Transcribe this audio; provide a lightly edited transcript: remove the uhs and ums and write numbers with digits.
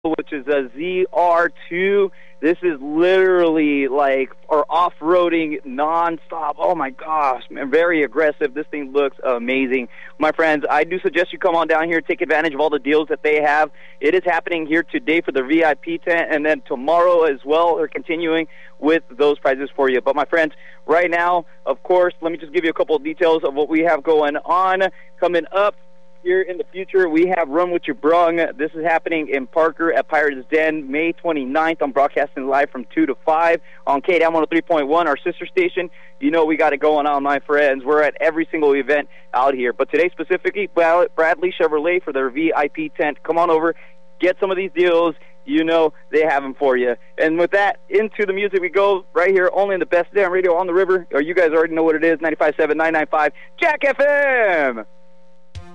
which is a ZR2. This is literally like our off-roading non-stop. Oh my gosh, man, very aggressive. This thing looks amazing. My friends, I do suggest you come on down here, take advantage of all the deals that they have. It is happening here today for the VIP tent, and then tomorrow as well, they're continuing with those prizes for you. But my friends, right now, of course, let me just give you a couple of details of what we have going on. Coming up here in the future, we have Run With Your Brung. This is happening in Parker at Pirates Den, May 29th. I'm broadcasting live from 2 to 5 on KDAM 103.1, our sister station. You know we got it going on, my friends. We're at every single event out here. But today specifically, Bradley Chevrolet for their VIP tent. Come on over, get some of these deals. You know they have them for you. And with that, into the music we go right here, only in the best damn radio on the river. Or you guys already know what it is, 95.7, 995, Jack FM.